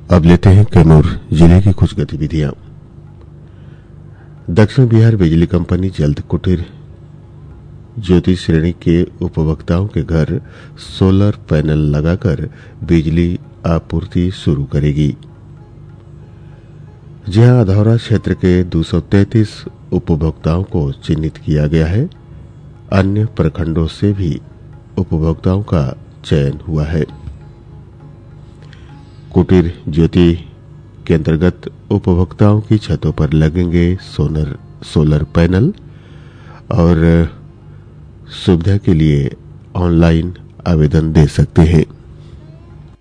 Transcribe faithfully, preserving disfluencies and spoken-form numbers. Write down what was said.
अब लेते हैं कैमूर जिले की कुछ गतिविधियां। दक्षिण बिहार बिजली कंपनी जल्द कुटीर ज्योति श्रेणी के उपभोक्ताओं के घर सोलर पैनल लगाकर बिजली आपूर्ति शुरू करेगी। जहां अधौरा क्षेत्र के दो सौ तैंतीस उपभोक्ताओं को चिन्हित किया गया है, अन्य प्रखंडों से भी उपभोक्ताओं का चयन हुआ है। कुटीर ज्योति के अंतर्गत उपभोक्ताओं की छतों पर लगेंगे सोलर सोलर पैनल और सुविधा के लिए ऑनलाइन आवेदन दे सकते हैं।